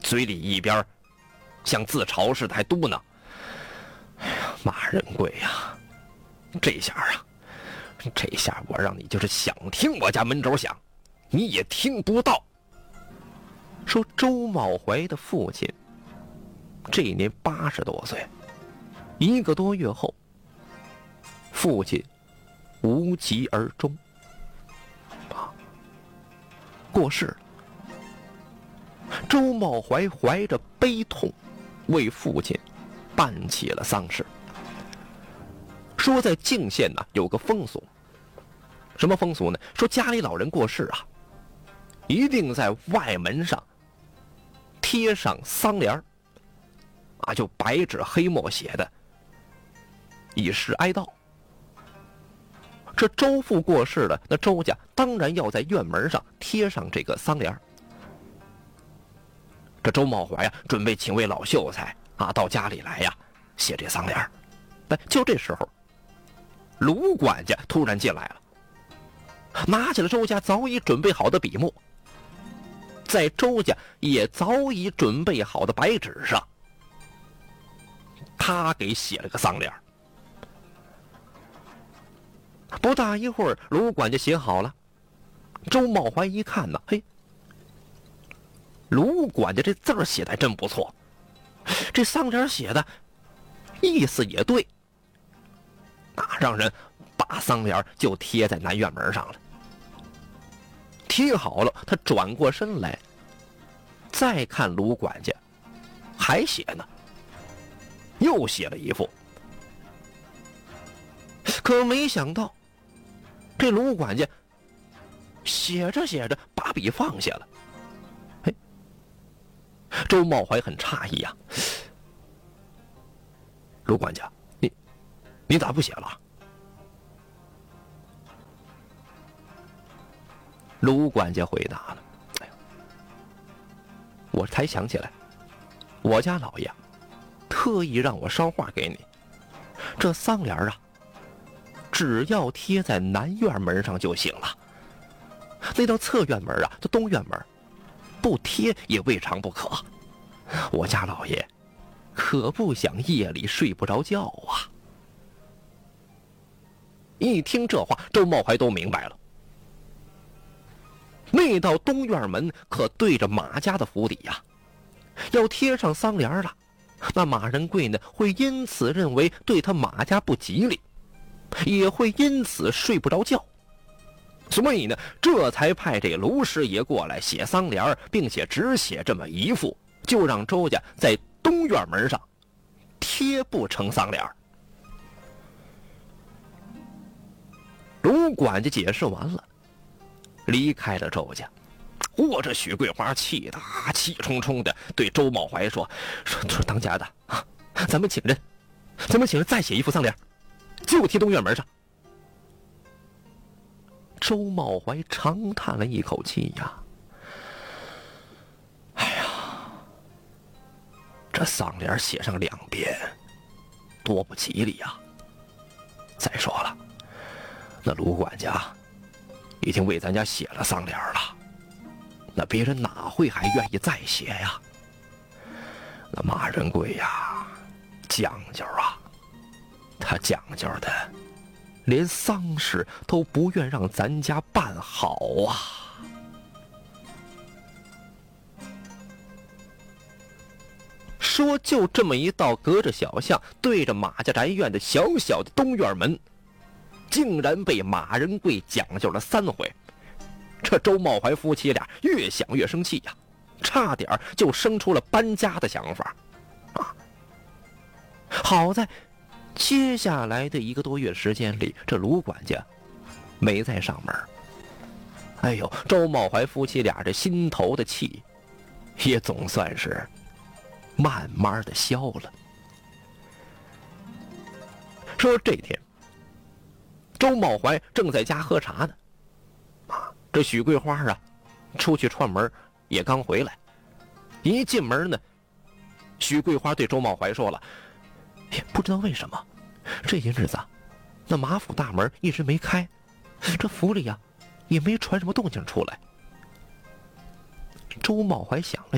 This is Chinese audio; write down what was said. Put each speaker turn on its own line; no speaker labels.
嘴里一边像自嘲似的还嘟囔：“哎呀，马仁贵呀，这下我让你就是想听我家门轴响，你也听不到。”说周茂怀的父亲这年80多岁，1个多月后，父亲无疾而终，过世了。周茂怀怀着悲痛，为父亲办起了丧事。说在泾县呢有个风俗，什么风俗呢？说家里老人过世啊，一定在外门上贴上丧联啊，就白纸黑墨写的，以示哀悼。这周父过世了，那周家当然要在院门上贴上这个丧联。这周茂怀呀，准备请位老秀才啊到家里来呀，写这丧联。但就这时候，卢管家突然进来了，拿起了周家早已准备好的笔墨，在周家也早已准备好的白纸上，他给写了个丧联。不大一会儿，卢管家写好了，周茂怀一看呢，嘿，卢管家这字儿写的还真不错，这丧联写的意思也对，让人把丧联就贴在南院门上了。贴好了，他转过身来，再看卢管家，还写呢，又写了一副。可没想到，这卢管家写着写着把笔放下了。嘿，周茂怀很诧异呀，卢管家，你咋不写了？卢管家回答了：“哎呀，我才想起来，我家老爷特意让我捎话给你，这丧联啊，只要贴在南院门上就行了。那道侧院门啊，这东院门，不贴也未尝不可。我家老爷可不想夜里睡不着觉啊。”一听这话，周茂怀都明白了。那道东院门可对着马家的府邸呀，要贴上丧联了，那马仁贵呢会因此认为对他马家不吉利，也会因此睡不着觉。所以呢，这才派这卢师爷过来写丧联，并且只写这么一副，就让周家在东院门上贴不成丧联。卢管家解释完了，离开了周家。这许桂花气冲冲的对周茂怀说当家的啊，咱们请人再写一副丧联，就贴东院门上。周茂怀长叹了一口气呀，哎呀，这丧联写上2遍，多不吉利呀。再说了，那卢管家已经为咱家写了丧联了，那别人哪会还愿意再写呀？那马仁贵呀，讲究啊，他讲究的连丧事都不愿让咱家办好啊。说就这么一道隔着小巷对着马家宅院的小小的东院门，竟然被马仁贵讲究了3回。这周茂怀夫妻俩越想越生气呀，差点就生出了搬家的想法啊。好在接下来的1个多月时间里，这卢管家没再上门。哎呦，周茂怀夫妻俩这心头的气也总算是慢慢的消了。说这天周茂怀正在家喝茶呢，这许桂花啊出去串门也刚回来，一进门呢，许桂花对周茂怀说了：“不知道为什么这些日子那马府大门一直没开，这府里也没传什么动静出来。”周茂怀想了